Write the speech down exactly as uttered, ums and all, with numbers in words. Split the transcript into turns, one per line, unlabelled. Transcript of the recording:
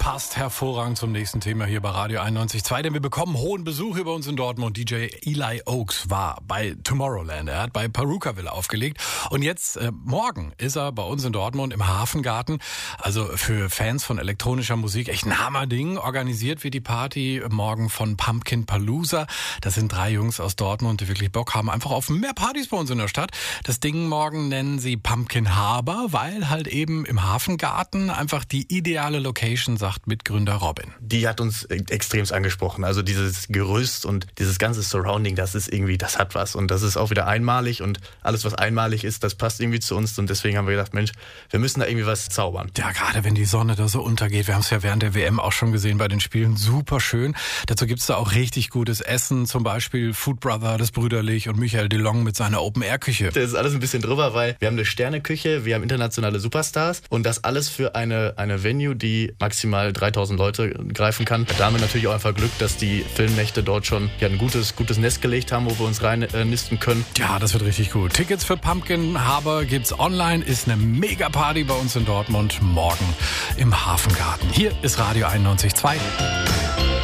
passt hervorragend zum nächsten Thema hier bei Radio einundneunzig Komma zwei, denn wir bekommen hohen Besuch über uns in Dortmund. D J Eli Oaks war bei Tomorrowland, er hat bei Perukaville aufgelegt und jetzt, äh, morgen ist er bei uns in Dortmund im Hafengarten, also für Fans von elektronischer Musik echt ein Hammerding. Organisiert wird die Party morgen von Pumpkin Palooza. Das sind drei Jungs aus Dortmund, die wirklich Bock haben, einfach auf mehr Partys bei uns in der Stadt. Das Ding morgen nennen sie Pumpkin Harbor, weil halt eben im Hafengarten einfach die ideale Location, sagt Mitgründer Robin.
Die hat uns extremst angesprochen. Also dieses Gerüst und dieses ganze Surrounding, das ist irgendwie, das hat was. Und das ist auch wieder einmalig und alles, was einmalig ist, das passt irgendwie zu uns. Und deswegen haben wir gedacht, Mensch, wir müssen da irgendwie was zaubern.
Ja, gerade wenn die Sonne da so untergeht. Wir haben es ja während der W M auch schon gesehen bei den Spielen. Super schön. Dazu gibt's da auch richtig gutes Essen. Zum Beispiel Food Brother, das Brüderlich und Michael DeLong mit seiner Open-Air-Küche.
Das ist alles ein bisschen drüber, weil wir haben eine Sterneküche, wir haben internationale Superstars und das alles für eine, eine Venue, die maximal dreitausend Leute greifen kann. Da haben wir natürlich auch einfach Glück, dass die Filmnächte dort schon ja, ein gutes, gutes Nest gelegt haben, wo wir uns rein äh, nisten können.
Ja, das wird richtig gut. Tickets für Pumpkin Harbor gibt's online. Ist eine Mega-Party bei uns in Dortmund morgen im Hafengarten. Hier ist Radio einundneunzig Komma zwei.